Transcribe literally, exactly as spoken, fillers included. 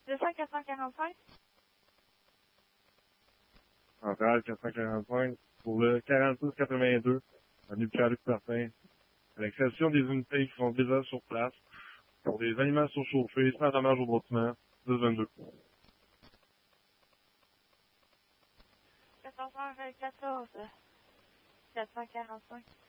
deux cents quatre cent quarante-cinq. Centrale quatre cent quarante-cinq pour le quarante-six quatre-vingt-deux, avenue Pierre-Luc Martin, à l'exception des unités qui sont déjà sur place, pour des aliments surchauffés, sans dommage au bâtiment, dix vingt-deux. quatorze heures quatorze, quatre cent quarante-cinq.